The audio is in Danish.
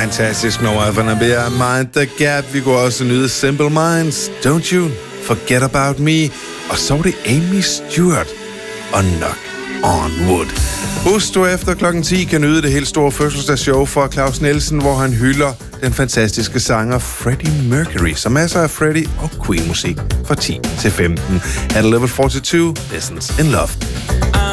fantastisk nummer af Vanabia. Mind the Gap. Vi kunne også nyde Simple Minds. Don't You Forget About Me. Og så var det Amy Stewart og Knock on Wood. Husk du efter klokken 10 kan nyde det helt store fødselsdagsshow for Claus Nielsen, hvor han hylder den fantastiske sanger Freddie Mercury. Så masser af Freddie og Queen musik fra 10 til 15. At Level 42, Lessons in Love.